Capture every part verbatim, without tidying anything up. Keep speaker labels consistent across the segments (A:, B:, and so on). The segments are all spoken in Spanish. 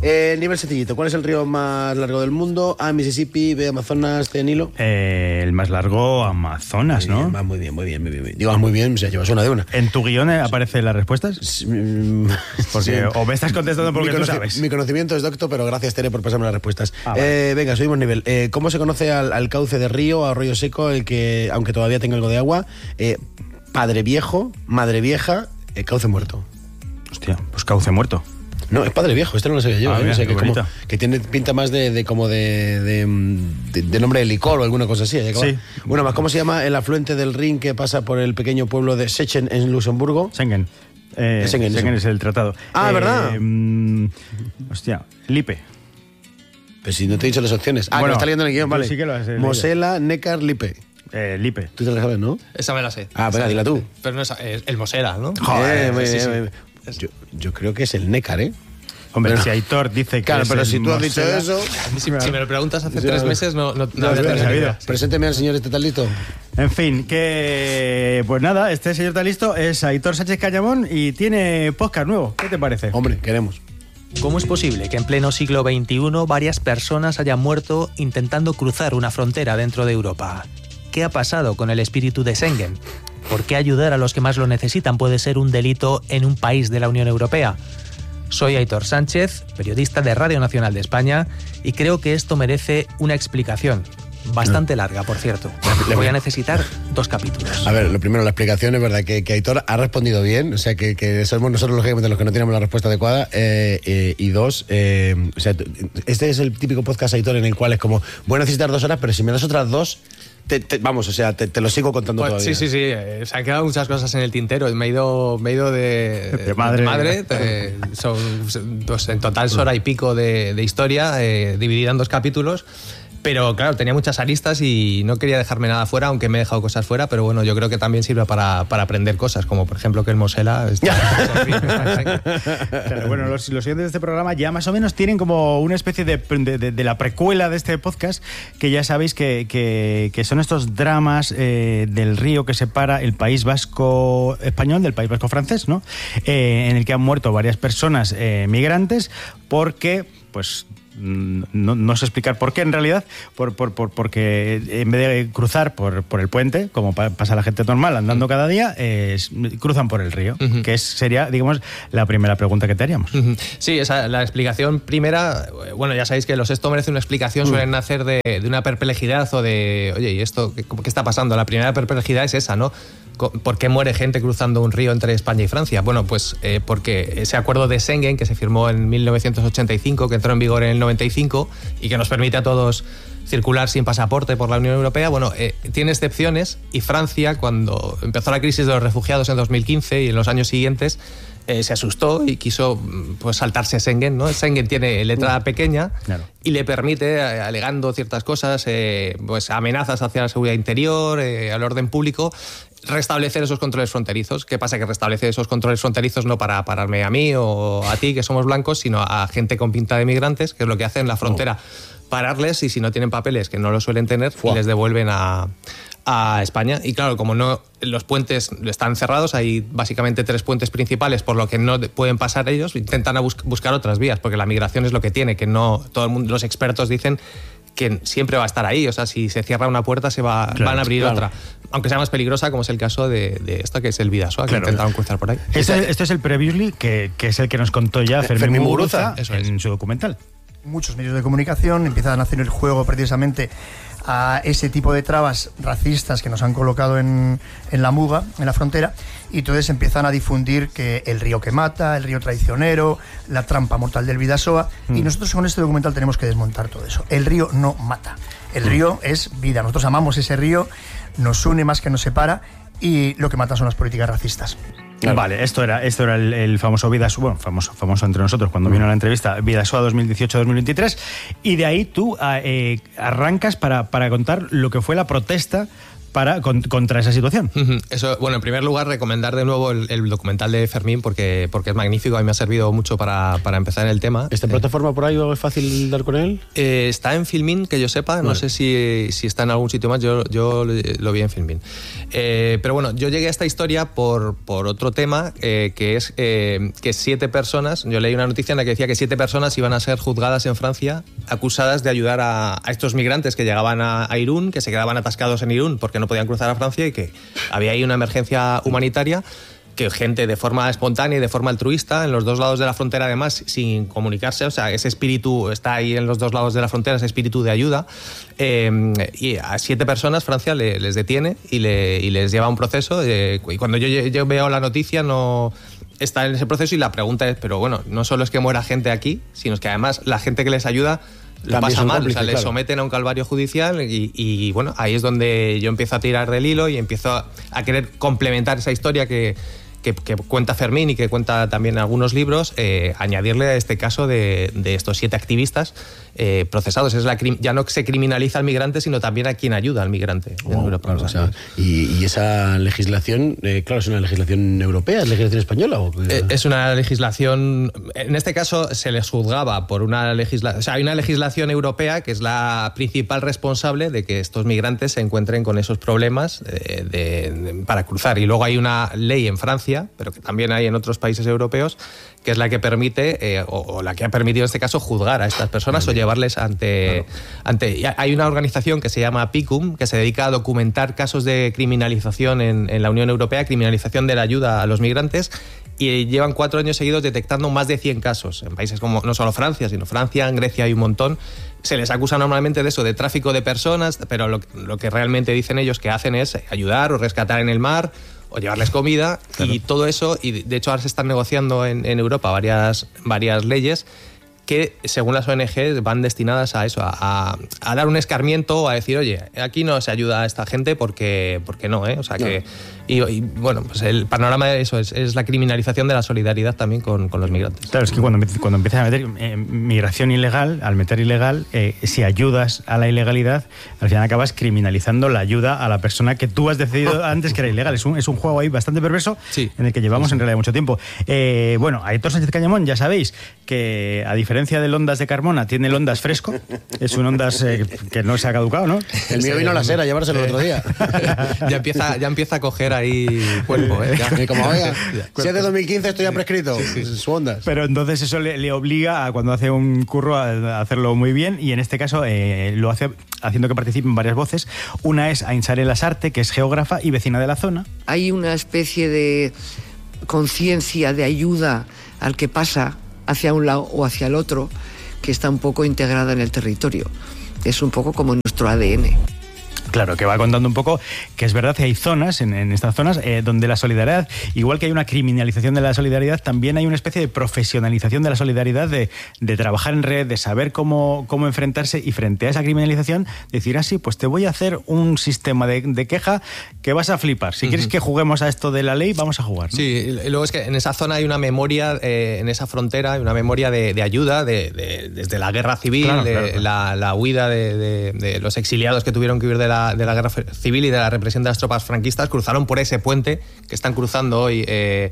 A: Eh, nivel sencillito. ¿Cuál es el río más largo del mundo? A, Mississippi, B, Amazonas, C, Nilo.
B: Eh, el más largo, Amazonas,
A: muy
B: ¿no?
A: Bien, va muy bien, muy bien, muy bien. Digo, muy bien, o sea, llevas una de una.
B: ¿En tu guión aparecen las respuestas? Porque, sí. O me estás contestando porque tú sabes.
A: Mi conocimiento es docto, pero gracias, Tere, por pasarme las respuestas. Ah, vale. eh, venga, subimos nivel. Eh, ¿Cómo se conoce al, al cauce de río, a arroyo seco, el que, aunque todavía tenga algo de agua? Eh, padre viejo, madre vieja, eh, cauce muerto.
B: Hostia, pues cauce muerto.
A: No, es padre viejo, este no lo sabía yo.
B: Ah,
A: ¿eh?
B: bien,
A: o sea, que, como, que tiene pinta más de, de como de, de, de, de nombre de licor o alguna cosa así. ¿eh?
B: Sí.
A: Bueno, más, ¿cómo se llama el afluente del Rin que pasa por el pequeño pueblo de Sechen en Luxemburgo?
B: Schengen. Eh, Schengen, Schengen es el tratado.
A: Ah, eh, ¿verdad?
B: Mm, hostia, Lippe.
A: Pero si no te he dicho las opciones. Ah, bueno, que lo está leyendo en el guión, vale.
B: Sí que lo has leído.
A: Mosela, Neckar, Lippe.
B: Eh, Lippe.
A: Tú te la sabes, ¿no?
C: Esa me la sé.
A: Ah, venga, dila tú.
C: Pero no es, es el Mosela, ¿no?
A: Joder, eh,
C: sí, sí.
A: Yo, yo creo que es el Neckar, ¿eh?
B: Hombre, pero, si Aitor dice que
A: claro,
B: es
A: pero
B: el
A: si tú has dicho
B: Mosela,
A: eso...
C: Si, si me lo preguntas hace sí, tres meses, no, no, no,
B: no,
C: no
B: no sabido.
A: Presénteme al señor este tal listo.
B: En fin, que... Pues nada, este señor tal listo es Aitor Sánchez Callamón y tiene podcast nuevo. ¿Qué te parece?
A: Hombre, queremos.
C: ¿Cómo es posible que en pleno siglo veintiuno varias personas hayan muerto intentando cruzar una frontera dentro de Europa? ¿Qué ha pasado con el espíritu de Schengen? ¿Por qué ayudar a los que más lo necesitan puede ser un delito en un país de la Unión Europea? Soy Aitor Sánchez, periodista de Radio Nacional de España, y creo que esto merece una explicación. Bastante larga, por cierto. Voy a necesitar dos capítulos.
A: A ver, lo primero, la explicación es verdad que, que Aitor ha respondido bien, o sea, que, que somos nosotros lógicamente los que no tenemos la respuesta adecuada, eh, eh, y dos, eh, o sea, este es el típico podcast Aitor en el cual es como, voy a necesitar dos horas, pero si me das otras dos... Te, te, vamos, o sea, te, te lo sigo contando
C: pues,
A: todavía.
C: Sí, sí, sí. Eh, se han quedado muchas cosas en el tintero. Me he ido, me he ido de,
B: de madre.
C: De madre. Eh, son, pues, en total es hora y pico de, de historia, eh, dividida en dos capítulos. Pero claro, tenía muchas aristas y no quería dejarme nada fuera, aunque me he dejado cosas fuera, pero bueno, yo creo que también sirve para, para aprender cosas, como por ejemplo que el Mosela... Está,
B: claro, bueno, los, los siguientes de este programa ya más o menos tienen como una especie de, de, de, de la precuela de este podcast, que ya sabéis que, que, que son estos dramas eh, del río que separa el País Vasco español del País Vasco francés, ¿no? Eh, en el que han muerto varias personas eh, migrantes porque, pues... No, no sé explicar por qué en realidad, por, por, por, porque en vez de cruzar por, por el puente, como pa, pasa la gente normal andando uh-huh. cada día, eh, cruzan por el río, uh-huh. que es, sería, digamos, la primera pregunta que te haríamos.
C: Uh-huh. Sí, esa, la explicación primera, bueno, ya sabéis que los esto merece una explicación, uh-huh. suelen nacer de, de una perplejidad o de, oye, ¿y esto qué, qué está pasando? La primera perplejidad es esa, ¿no? ¿Por qué muere gente cruzando un río entre España y Francia? Bueno, pues eh, porque ese acuerdo de Schengen, que se firmó en mil novecientos ochenta y cinco, que entró en vigor en el noventa y cinco y que nos permite a todos circular sin pasaporte por la Unión Europea, bueno, eh, tiene excepciones, y Francia, cuando empezó la crisis de los refugiados en dos mil quince y en los años siguientes, eh, se asustó y quiso pues saltarse Schengen, ¿no? Schengen tiene letra pequeña, claro, y le permite, eh, alegando ciertas cosas, eh, pues amenazas hacia la seguridad interior, eh, al orden público, restablecer esos controles fronterizos. ¿Qué pasa? Que restablece esos controles fronterizos no para pararme a mí o a ti, que somos blancos, sino a gente con pinta de migrantes, que es lo que hacen en la frontera. Oh. Pararles, y si no tienen papeles, que no lo suelen tener, wow, les devuelven a, a España. Y claro, como no, los puentes están cerrados, hay básicamente tres puentes principales por lo que no pueden pasar ellos, intentan a bus- buscar otras vías, porque la migración es lo que tiene, que no, todo el mundo, los expertos dicen que siempre va a estar ahí, o sea, si se cierra una puerta se va, claro, van a abrir claro. otra, aunque sea más peligrosa, como es el caso de, de esta, que es el Bidasoa, que claro, intentaron cruzar por ahí.
B: Este, este es el Previously, que, que es el que nos contó ya Fermín, Fermín Muguruza en su documental.
D: Muchos medios de comunicación empiezan a hacer el juego precisamente a ese tipo de trabas racistas que nos han colocado en, en la Muga, en la frontera, y entonces empiezan a difundir que el río que mata, el río traicionero, la trampa mortal del Bidasoa, mm. y nosotros con este documental tenemos que desmontar todo eso. El río no mata, el río es vida, nosotros amamos ese río, nos une más que nos separa, y lo que mata son las políticas racistas.
B: Claro. Vale, esto era, esto era el, el famoso Bidasoa, bueno, famoso, famoso entre nosotros cuando mm. vino a la entrevista, Bidasoa dos mil dieciocho dos mil veintitrés, y de ahí tú eh, arrancas para, para contar lo que fue la protesta para con, contra esa situación.
C: Eso, bueno, en primer lugar, recomendar de nuevo el, el documental de Fermín porque, porque es magnífico, a mí me ha servido mucho para, para empezar en el tema.
A: ¿Esta plataforma por ahí es fácil dar con él?
C: Eh, está en Filmin, que yo sepa, vale. No sé si, si está en algún sitio más, yo, yo lo vi en Filmin. Eh, pero bueno, yo llegué a esta historia por, por otro tema, eh, que es eh, que siete personas, yo leí una noticia en la que decía que siete personas iban a ser juzgadas en Francia, acusadas de ayudar a, a estos migrantes que llegaban a, a Irún, que se quedaban atascados en Irún porque no podían cruzar a Francia y que había ahí una emergencia humanitaria, que gente de forma espontánea y de forma altruista, en los dos lados de la frontera además, sin comunicarse, o sea, ese espíritu está ahí en los dos lados de la frontera, ese espíritu de ayuda, eh, y a siete personas Francia le, les detiene y, le, y les lleva a un proceso, eh, y cuando yo, yo veo la noticia no está en ese proceso y la pregunta es, pero bueno, no solo es que muera gente aquí, sino es que además la gente que les ayuda lo
A: también
C: pasa mal,
A: cómplices,
C: o sea, les
A: claro.
C: someten a un calvario judicial y, y bueno, ahí es donde yo empiezo a tirar del hilo y empiezo a, a querer complementar esa historia que Que, que cuenta Fermín y que cuenta también algunos libros, eh, añadirle a este caso de, de estos siete activistas eh, procesados. Es la, ya no se criminaliza al migrante, sino también a quien ayuda al migrante.
A: Oh, claro, o sea, y, y esa legislación, eh, claro, ¿es una legislación europea? ¿Es legislación española? O...
C: Eh, es una legislación, en este caso se les juzgaba por una legislación, o sea, hay una legislación europea que es la principal responsable de que estos migrantes se encuentren con esos problemas de, de, de, para cruzar. Y luego hay una ley en Francia, pero que también hay en otros países europeos, que es la que permite, eh, o, o la que ha permitido en este caso, juzgar a estas personas o llevarles ante... Claro. ante y hay una organización que se llama PICUM, que se dedica a documentar casos de criminalización en, en la Unión Europea, criminalización de la ayuda a los migrantes, y llevan cuatro años seguidos detectando más de cien casos, en países como no solo Francia, sino Francia, en Grecia hay un montón. Se les acusa normalmente de eso, de tráfico de personas, pero lo, lo que realmente dicen ellos que hacen es ayudar o rescatar en el mar, o llevarles comida, claro. Y todo eso, y de hecho ahora se están negociando en, en Europa varias, varias leyes que, según las O N G, van destinadas a eso, a, a dar un escarmiento, a decir, oye, aquí no se ayuda a esta gente porque, porque no, ¿eh? O sea que... Y, y bueno, pues el panorama de eso es, es la criminalización de la solidaridad también con, con los migrantes.
B: Claro, es que cuando, cuando empiezas a meter eh, migración ilegal, al meter ilegal, eh, si ayudas a la ilegalidad, al final acabas criminalizando la ayuda a la persona que tú has decidido antes que era ilegal. Es un, es un juego ahí bastante perverso, sí, en el que llevamos sí, sí. en realidad mucho tiempo. Eh, bueno, Aitor Sánchez Cañamón, ya sabéis que a diferencia del Ondas de Carmona, tiene el Ondas fresco. Es un Ondas eh, que no se ha caducado, ¿no?
A: El mío vino a la Sera a llevárselo el otro día.
C: ya, empieza, ya empieza a coger ahí cuerpo, ¿eh?
A: Y como, oiga, si es de dos mil quince esto ya prescrito, sí, sí. Su Ondas.
B: Pero entonces eso le, le obliga a, cuando hace un curro, a hacerlo muy bien, y en este caso eh, lo hace haciendo que participen varias voces. Una es Ainsare Lasarte, que es geógrafa y vecina de la zona.
E: Hay una especie de conciencia de ayuda al que pasa hacia un lado o hacia el otro, que está un poco integrada en el territorio. Es un poco como nuestro A D N.
B: Claro, que va contando un poco que es verdad que hay zonas, en, en estas zonas, eh, donde la solidaridad, igual que hay una criminalización de la solidaridad, también hay una especie de profesionalización de la solidaridad, de, de trabajar en red, de saber cómo, cómo enfrentarse, y frente a esa criminalización, decir así, ah, pues te voy a hacer un sistema de, de queja que vas a flipar. Si uh-huh. quieres que juguemos a esto de la ley, vamos a jugar, ¿no?
C: Sí, y luego es que en esa zona hay una memoria, eh, en esa frontera hay una memoria de, de ayuda, de, de, desde la guerra civil, claro, de, claro, claro. La, la huida de, de, de los exiliados que tuvieron que huir de la de la guerra civil y de la represión de las tropas franquistas, cruzaron por ese puente que están cruzando hoy eh,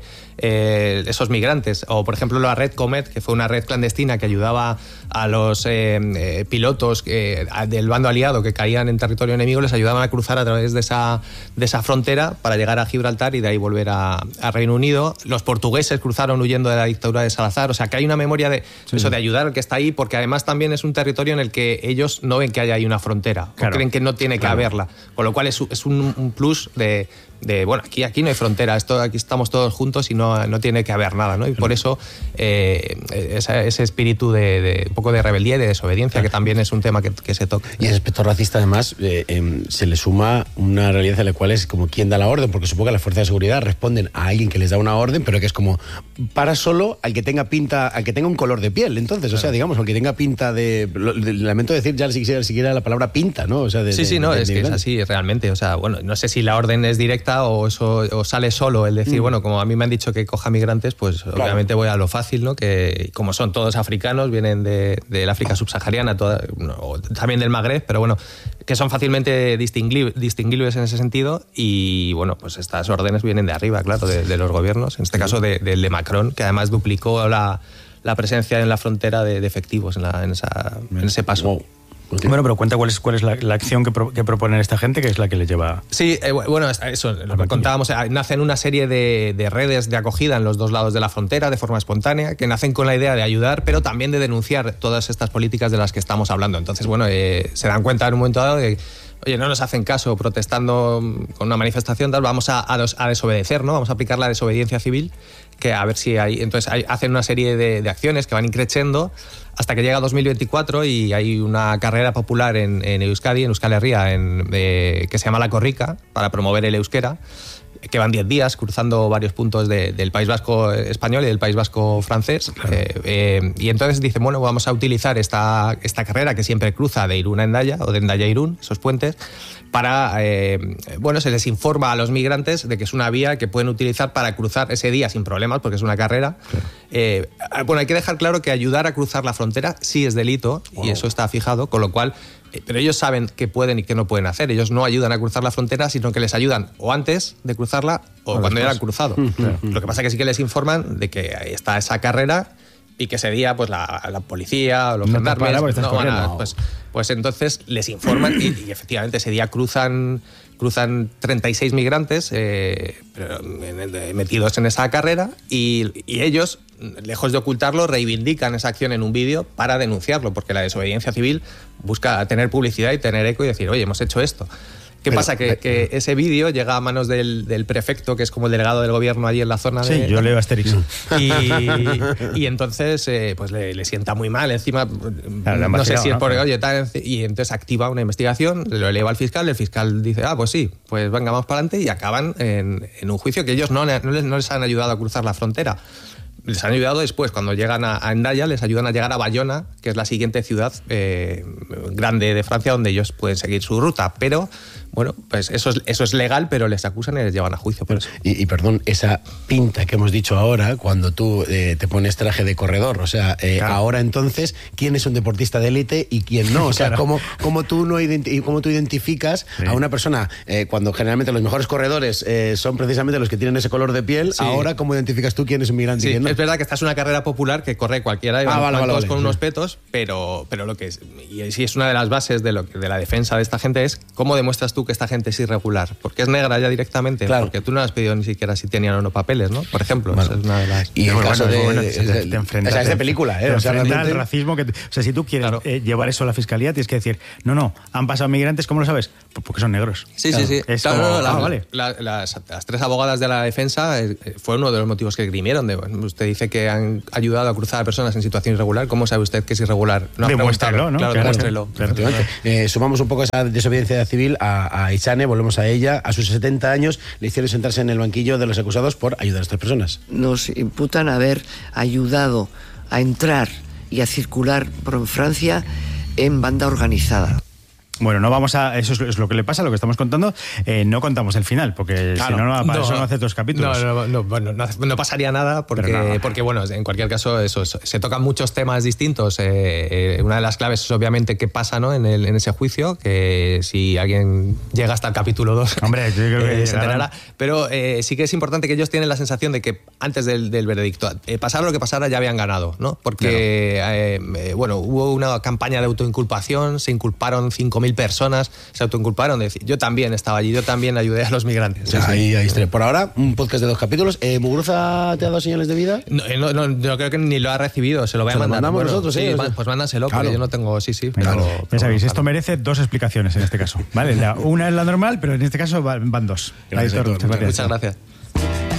C: eh, esos migrantes. O, por ejemplo, la red Comet, que fue una red clandestina que ayudaba a los eh, eh, pilotos eh, del bando aliado que caían en territorio enemigo, les ayudaban a cruzar a través de esa, de esa frontera para llegar a Gibraltar y de ahí volver a, a Reino Unido. Los portugueses cruzaron huyendo de la dictadura de Salazar. O sea, que hay una memoria de sí. eso, de ayudar al que está ahí, porque además también es un territorio en el que ellos no ven que haya ahí una frontera, claro. o creen que no tiene que claro. haberla. Con lo cual es, es un, un plus de, de, bueno, aquí, aquí no hay frontera, esto, aquí estamos todos juntos y no, no tiene que haber nada, ¿no? Y por eso eh, ese, ese espíritu de, de un poco de rebeldía y de desobediencia, que también es un tema que, que se toca.
A: Y el aspecto racista, además, eh, eh, se le suma una realidad en la cual es como quién da la orden, porque supongo que las fuerzas de seguridad responden a alguien que les da una orden, pero que es como para solo al que tenga pinta, al que tenga un color de piel, entonces, claro. o sea, digamos, al que tenga pinta de, lo, de lamento decir ya siquiera, siquiera la palabra pinta, ¿no? O sea, de,
C: sí, sí,
A: de,
C: no,
A: de,
C: es
A: de
C: que es así realmente, o sea, bueno, no sé si la orden es directa, basta o eso o sale solo el decir, mm. bueno, como a mí me han dicho que coja migrantes, pues claro. obviamente voy a lo fácil, ¿no? Que como son todos africanos, vienen de, del África subsahariana, toda, no, también del Magreb, pero bueno, que son fácilmente distingui- distinguibles en ese sentido y bueno, pues estas órdenes vienen de arriba, claro, de, de los gobiernos, en este caso de, de, de Macron, que además duplicó la, la presencia en la frontera de, de efectivos en, la, en, esa, en ese paso.
B: Wow. Bueno, pero cuenta cuál es cuál es la, la acción que, pro, que proponen esta gente, que es la que les lleva...
C: Sí, eh, bueno, eso, lo que contábamos, nacen una serie de, de redes de acogida en los dos lados de la frontera de forma espontánea, que nacen con la idea de ayudar, pero también de denunciar todas estas políticas de las que estamos hablando. Entonces, bueno, eh, se dan cuenta en un momento dado de... Oye, no nos hacen caso protestando con una manifestación, tal, vamos a, a, dos, a desobedecer, ¿no? Vamos a aplicar la desobediencia civil, que a ver si hay... Entonces hay, hacen una serie de, de acciones que van increciendo hasta que llega dos mil veinticuatro y hay una carrera popular en, en Euskadi, en Euskal Herria, en, eh, que se llama La Corrica, para promover el euskera, que van diez días cruzando varios puntos de, del País Vasco español y del País Vasco francés. Claro. Eh, eh, y entonces dicen, bueno, vamos a utilizar esta, esta carrera que siempre cruza de Irún a Hendaya, o de Hendaya a Irún, esos puentes, para, eh, bueno, se les informa a los migrantes de que es una vía que pueden utilizar para cruzar ese día sin problemas, porque es una carrera. Claro. Eh, bueno, hay que dejar claro que ayudar a cruzar la frontera sí es delito, wow. y eso está fijado, con lo cual... Pero ellos saben qué pueden y qué no pueden hacer. Ellos no ayudan a cruzar la frontera, sino que les ayudan o antes de cruzarla o, o cuando ya han cruzado. Claro. Lo que pasa es que sí que les informan de que ahí está esa carrera y que ese día pues la, la policía o los
B: no
C: gendarmes no van a, pues, pues entonces les informan y, y efectivamente ese día cruzan cruzan treinta y seis migrantes eh, metidos en esa carrera y, y ellos, lejos de ocultarlo, reivindican esa acción en un vídeo para denunciarlo, porque la desobediencia civil busca tener publicidad y tener eco y decir, oye, hemos hecho esto. ¿Qué pero, pasa? Que, que ese vídeo llega a manos del, del prefecto, que es como el delegado del gobierno allí en la zona.
B: Sí,
C: de,
B: yo leo Asterix.
C: Y, y entonces eh, pues le, le sienta muy mal. Encima, claro, no sé si es porque, ¿no? oye, tal, y entonces activa una investigación, lo eleva al fiscal, el fiscal dice, ah, pues sí, pues venga, vamos para adelante, y acaban en, en un juicio que ellos no, no, les, no les han ayudado a cruzar la frontera. Les han ayudado después, cuando llegan a, a Hendaya, les ayudan a llegar a Bayona, que es la siguiente ciudad eh, grande de Francia, donde ellos pueden seguir su ruta. Pero, bueno, pues eso es, eso es legal, pero les acusan y les llevan a juicio por eso.
A: Y, y perdón, esa pinta que hemos dicho ahora, cuando tú eh, te pones traje de corredor, o sea, eh, claro. ahora entonces, ¿quién es un deportista de élite y quién no? O sea, claro. ¿cómo, cómo, tú no identi- cómo tú identificas sí. a una persona, eh, cuando generalmente los mejores corredores eh, son precisamente los que tienen ese color de piel, sí. ahora cómo identificas tú quién es un migrante
C: sí.
A: y quién no?
C: Es verdad que esta es una carrera popular que corre cualquiera y van,
A: ah, vale,
C: van
A: vale,
C: todos
A: vale,
C: con
A: sí.
C: unos petos, pero, pero lo que es, y sí es una de las bases de, lo que, de la defensa de esta gente es cómo demuestras tú que esta gente es irregular, porque es negra ya directamente, claro. porque tú no has pedido ni siquiera si tenían o no papeles, ¿no? Por ejemplo, bueno. esa es una de las...
A: Y en el caso de...
B: Bueno, te, te, te enfrentas,
A: o sea, es de película, ¿eh?
B: Te
A: o sea,
B: enfrentas
A: realmente...
B: al racismo que... O sea, si tú quieres claro. eh, llevar eso a la fiscalía, tienes que decir, no, no, han pasado migrantes, ¿cómo lo sabes? Pues porque son negros.
C: Sí,
B: claro.
C: sí, sí.
B: Es
C: claro,
B: como,
C: no, la,
B: ah, vale.
C: la, las, las tres abogadas de la defensa eh, fue uno de los motivos que grimieron. De, bueno, usted dice que han ayudado a cruzar a personas en situación irregular. ¿Cómo sabe usted que es irregular?
B: No demuéstralo, ¿no?
C: Claro,
B: claro,
C: demuéstrelo.
B: Claro, claro.
A: Eh, sumamos un poco esa desobediencia civil a, a Ichane, volvemos a ella. A sus setenta años le hicieron sentarse en el banquillo de los acusados por ayudar a estas personas.
E: Nos imputan haber ayudado a entrar y a circular por Francia en banda organizada.
B: Bueno, no vamos a... Eso es, es lo que le pasa, lo que estamos contando. Eh, no contamos el final, porque claro, si no, no, para no, eso no hace dos capítulos.
C: No, no, no, bueno, no, no pasaría nada, porque, no. porque, bueno, en cualquier caso, eso, eso se tocan muchos temas distintos. Eh, eh, una de las claves es, obviamente, qué pasa, ¿no? en, el, en ese juicio, que si alguien llega hasta el capítulo dos,
B: Hombre, yo creo que
C: eh, se enterará. Pero eh, sí que es importante que ellos tienen la sensación de que antes del, del veredicto, eh, pasara lo que pasara, ya habían ganado, ¿no? Porque, claro. eh, bueno, hubo una campaña de autoinculpación, se inculparon cinco mil personas, se autoinculparon de decir, yo también estaba allí, yo también ayudé a los migrantes.
A: Sí, ahí, sí. ahí está. Por ahora, un podcast de dos capítulos. Eh, ¿Muguruza te ha dado señales de vida?
C: No, no, no, yo creo que ni lo ha recibido, se lo voy a
A: se
C: mandar.
A: Lo mandamos
C: bueno,
A: nosotros,
C: sí,
A: sí.
C: va, pues mándaselo, claro. porque yo no tengo, sí, sí. Pero,
B: claro.
C: pero,
B: ya sabéis,
C: claro.
B: esto merece dos explicaciones en este caso. ¿Vale? La, una es la normal, pero en este caso van dos.
A: Gracias,
B: Aitor,
C: muchas gracias. Muchas gracias.